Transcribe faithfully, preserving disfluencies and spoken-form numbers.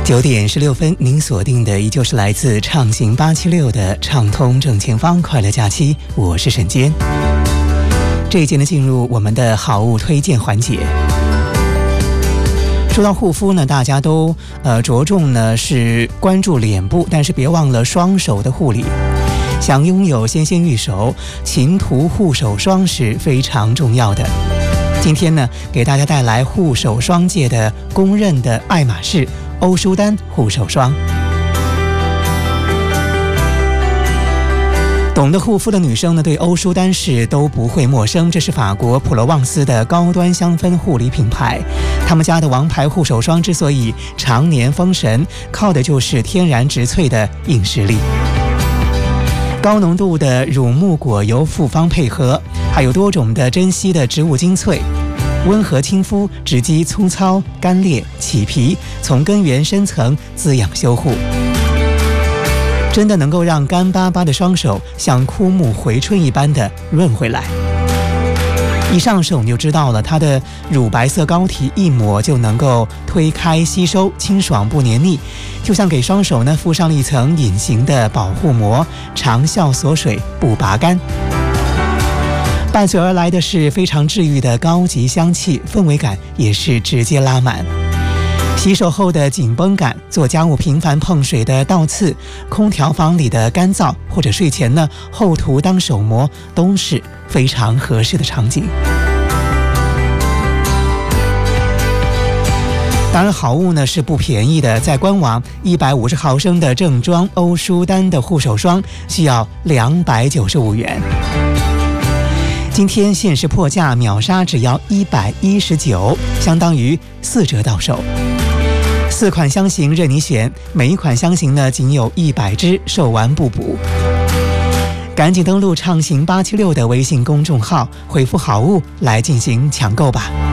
九点十六分，您锁定的依旧是来自畅行八七六的畅通正前方快乐假期，我是沈坚。这一节呢，进入我们的好物推荐环节。说到护肤呢，大家都呃着重呢是关注脸部，但是别忘了双手的护理。想拥有纤纤玉手，勤涂护手霜是非常重要的。今天呢，给大家带来护手霜界的公认的爱马仕欧舒丹护手霜。懂得护肤的女生呢，对欧舒丹是都不会陌生。这是法国普罗旺斯的高端香氛护理品牌，他们家的王牌护手霜之所以常年封神，靠的就是天然植萃的硬实力。高浓度的乳木果油复方配合，还有多种的珍稀的植物精粹，温和亲肤，直击粗糙、干裂、起皮，从根源深层滋养修护，真的能够让干巴巴的双手像枯木回春一般的润回来。一上手你就知道了，它的乳白色膏体一抹就能够推开吸收，清爽不黏腻，就像给双手呢敷上了一层隐形的保护膜，长效锁水不拔干。伴随而来的是非常治愈的高级香气，氛围感也是直接拉满。洗手后的紧绷感，做家务频繁碰水的倒刺，空调房里的干燥，或者睡前呢厚涂当手膜，都是非常合适的场景。当然好物呢是不便宜的，在官网一百五十毫升的正装欧舒丹的护手霜需要两百九十五元。今天限时破价秒杀，只要一百一十九，相当于四折到手。四款香型任你选，每一款香型呢仅有一百支，售完不补。赶紧登录畅行八七六的微信公众号，回复好物来进行抢购吧。